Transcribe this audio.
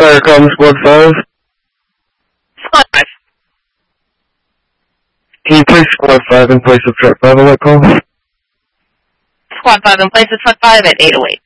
Fire Comm Squad 5. Squad 5. Can you place Squad 5 in place of Truck 5 on that call? Squad 5 in place of Truck 5 at 808.